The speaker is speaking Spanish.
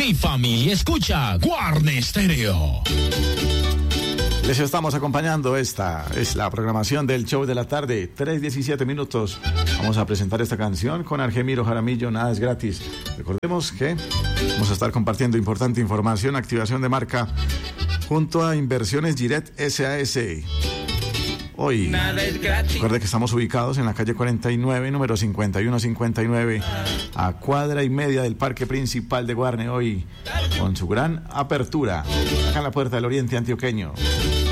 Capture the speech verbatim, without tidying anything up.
Mi familia escucha Guarne Stereo. Les estamos acompañando. Esta es la programación del show de la tarde, tres diecisiete minutos. Vamos a presentar esta canción con Argemiro Jaramillo, Nada es Gratis. Recordemos que vamos a estar compartiendo importante información, activación de marca junto a Inversiones Giret S A S. Hoy, recuerde que estamos ubicados en la calle cuarenta y nueve, número cincuenta y uno cincuenta y nueve, a cuadra y media del parque principal de Guarne, hoy con su gran apertura, acá en la Puerta del Oriente Antioqueño.